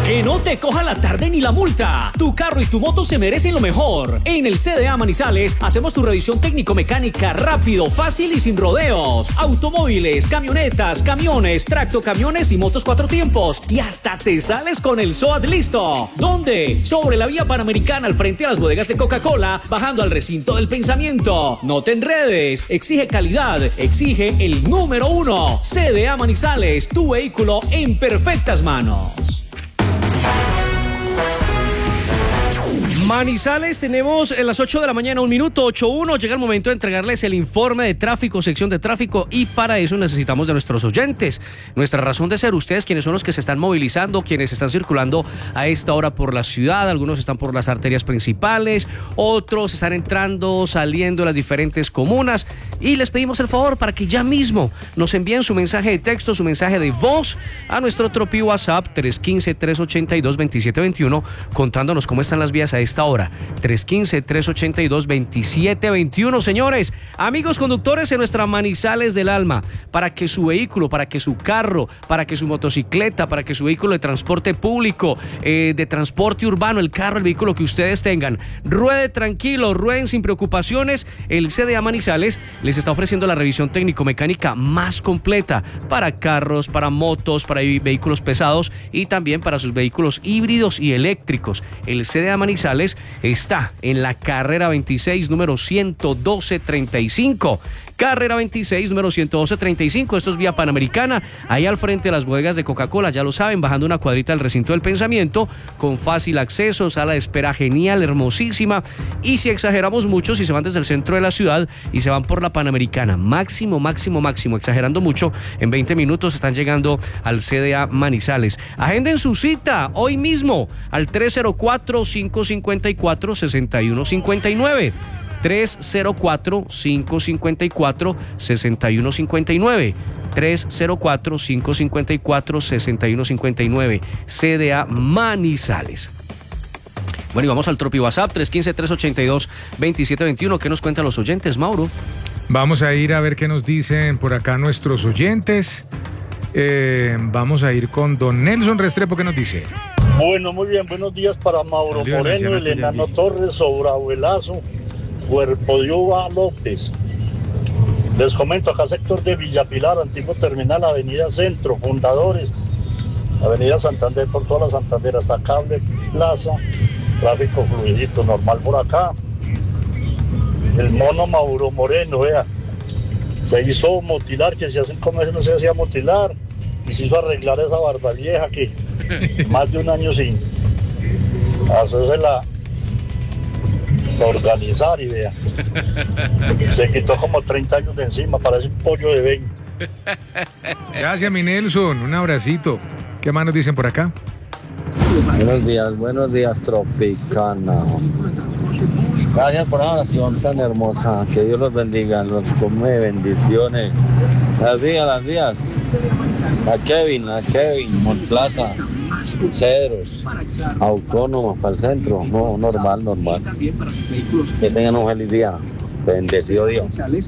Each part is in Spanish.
Que no te coja la tarde ni la multa. Tu carro y tu moto se merecen lo mejor. En el CDA Manizales hacemos tu revisión técnico-mecánica rápido, fácil y sin rodeos. Automóviles, camionetas, camiones, tractocamiones y motos 4 tiempos. Y hasta te sales con el SOAT listo. ¿Dónde? Sobre la vía Panamericana al frente a las bodegas de Coca-Cola, bajando al recinto del pensamiento. No te enredes. Exige calidad. Exige el número 1. CDA Manizales, tu vehículo en perfectas manos. Manizales, tenemos en las 8 de la mañana, 1 minuto, 8:01. Llega el momento de entregarles el informe de tráfico, sección de tráfico, y para eso necesitamos de nuestros oyentes. Nuestra razón de ser, ustedes, quienes son los que se están movilizando, quienes están circulando a esta hora por la ciudad. Algunos están por las arterias principales, otros están entrando, saliendo de las diferentes comunas, y les pedimos el favor para que ya mismo nos envíen su mensaje de texto, su mensaje de voz a nuestro tropi WhatsApp 315-382-2721, contándonos cómo están las vías a esta hora. 315-382-2721. Señores, amigos conductores en nuestra Manizales del Alma, para que su vehículo, para que su carro, para que su motocicleta, para que su vehículo de transporte público, de transporte urbano, el carro, el vehículo que ustedes tengan, ruede tranquilo, rueden sin preocupaciones, el CDA Manizales les está ofreciendo la revisión técnico-mecánica más completa para carros, para motos, para vehículos pesados y también para sus vehículos híbridos y eléctricos. El CDA Manizales está en la carrera 26, número 11235. Carrera 26, número 11235. Esto es vía Panamericana, ahí al frente de las bodegas de Coca-Cola, ya lo saben, bajando una cuadrita del recinto del pensamiento, con fácil acceso, sala de espera genial, hermosísima. Y si exageramos mucho, si se van desde el centro de la ciudad y se van por la Panamericana, máximo, exagerando mucho, en 20 minutos están llegando al CDA Manizales. Agenden su cita hoy mismo al 304-554-6159. 304-554-6159. 304-554-6159. CDA Manizales. Bueno, y vamos al tropi WhatsApp 315-382-2721. ¿Qué nos cuentan los oyentes, Mauro? Vamos a ir a ver qué nos dicen por acá nuestros oyentes. Vamos a ir con don Nelson Restrepo. ¿Qué nos dice? Bueno, muy bien. Buenos días para Mauro Moreno, el Enano Torres, Sobrabuelazo, Cuerpo de Uva López. Les comento, acá sector de Villapilar, antiguo terminal, avenida Centro, Fundadores, avenida Santander, por toda la Santander hasta Cable Plaza, tráfico fluidito, normal por acá. El mono Mauro Moreno, vea, se hizo motilar, que si hacen comercio no se hacía motilar, y se hizo arreglar esa barba vieja que más de un año sin hacerse la organizar, y vea, se quitó como 30 años de encima, parece un pollo de 20. Gracias, mi Nelson, un abracito. ¿Qué más nos dicen por acá? Buenos días, Tropicana. Gracias por la oración tan hermosa, que Dios los bendiga, los come bendiciones. Las días. A Kevin, Montplaza, Cedros, Autónomos para el centro. No, normal. Que tengan un feliz día. Bendecido día.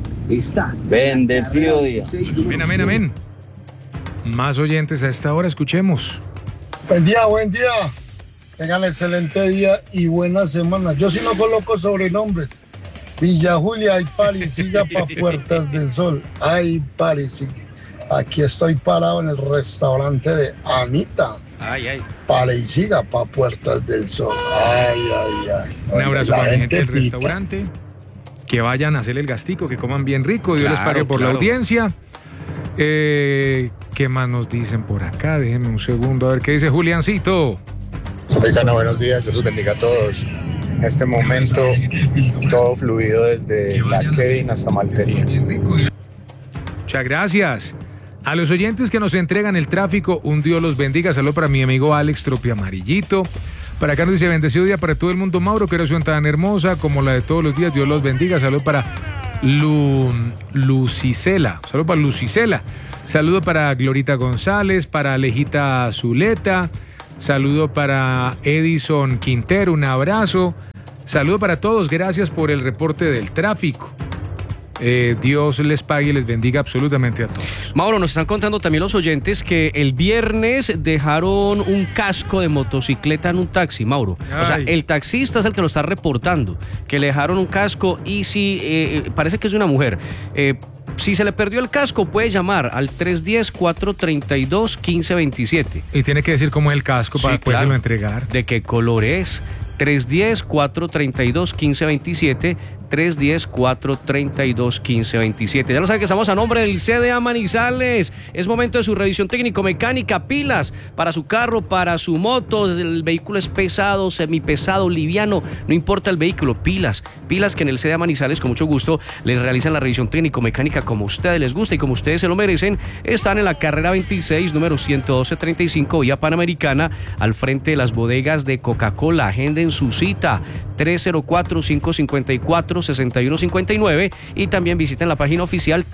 Bendecido día. Amén. Más oyentes a esta hora, escuchemos. Buen día. Tengan excelente día y buena semana. Yo sí no coloco sobrenombres. Villa Julia, ay, Parisiga pa' Puertas del Sol. Ay, Parisiga. Aquí estoy parado en el restaurante de Anita. Parisiga pa' Puertas del Sol. Ay. Un abrazo para la gente del restaurante. Que vayan a hacer el gastico, que coman bien rico. Dios les pague por la audiencia. ¿Qué más nos dicen por acá? Déjenme un segundo, a ver qué dice Juliancito. Oigan, buenos días, Dios los bendiga a todos. En este momento, todo fluido desde la Kevin hasta Maltería. Muchas gracias. A los oyentes que nos entregan el tráfico, un Dios los bendiga. Saludo para mi amigo Alex Tropi Amarillito. Para acá nos dice, bendecido día para todo el mundo, Mauro, que oración tan hermosa como la de todos los días. Dios los bendiga. Saludo para Lucicela. Saludo para Lucicela. Saludo para Glorita González, para Alejita Zuleta. Saludo para Edison Quintero, un abrazo. Saludo para todos, gracias por el reporte del tráfico. Dios les pague y les bendiga absolutamente a todos. Mauro, nos están contando también los oyentes que el viernes dejaron un casco de motocicleta en un taxi, Mauro. O sea, el taxista es el que lo está reportando, que le dejaron un casco y si parece que es una mujer. Si se le perdió el casco, puede llamar al 310-432-1527. Y tiene que decir cómo es el casco para podérselo entregar. ¿De qué color es? 310-432-1527, 310-432-1527. Ya lo saben que estamos a nombre del CDA Manizales. Es momento de su revisión técnico-mecánica, pilas para su carro, para su moto. El vehículo es pesado, semipesado, liviano, no importa el vehículo, pilas que en el CDA Manizales con mucho gusto les realizan la revisión técnico-mecánica como a ustedes les gusta y como ustedes se lo merecen. Están en la carrera 26, número 11235, vía Panamericana, al frente de las bodegas de Coca-Cola. Agenden su cita 304-554-6159 y también visiten la página oficial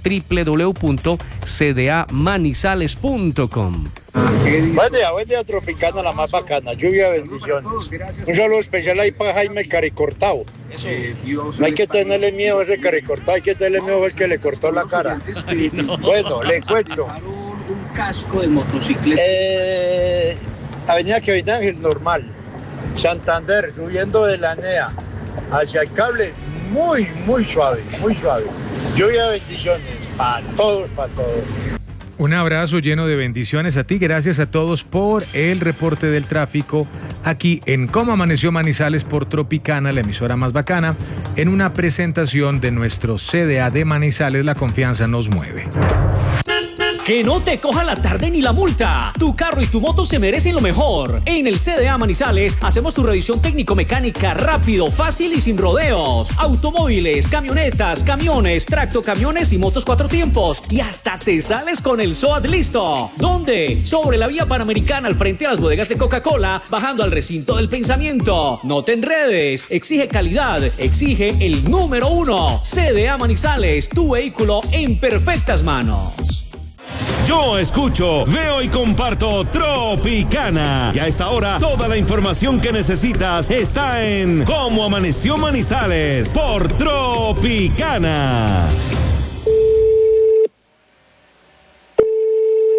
www.cdamanizales.com. Buen día, Tropicana, la más bacana, lluvia, bendiciones. Un saludo especial ahí para Jaime Caricortado. No hay que tenerle miedo a ese Caricortado, hay que tenerle miedo al que le cortó la cara. Ay, no. Bueno, le cuento. Un casco de motocicleta. Avenida Kevin Ángel, normal. Santander, subiendo de la NEA hacia el cable, muy suave, muy suave. Lluvia, bendiciones, para todos, para todos. Un abrazo lleno de bendiciones a ti. Gracias a todos por el reporte del tráfico aquí en Cómo Amaneció Manizales por Tropicana, la emisora más bacana, en una presentación de nuestro CDA de Manizales. La confianza nos mueve. Que no te coja la tarde ni la multa. Tu carro y tu moto se merecen lo mejor. En el CDA Manizales hacemos tu revisión técnico-mecánica rápido, fácil y sin rodeos. Automóviles, camionetas, camiones, tractocamiones y motos 4 tiempos. Y hasta te sales con el SOAT listo. ¿Dónde? Sobre la vía Panamericana al frente a las bodegas de Coca-Cola, bajando al recinto del pensamiento. No te enredes. Exige calidad. Exige el número 1. CDA Manizales, tu vehículo en perfectas manos. Yo escucho, veo y comparto Tropicana. Y a esta hora, toda la información que necesitas está en Cómo Amaneció Manizales por Tropicana.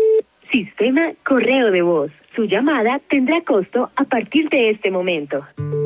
Sistema correo de voz. Su llamada tendrá costo a partir de este momento.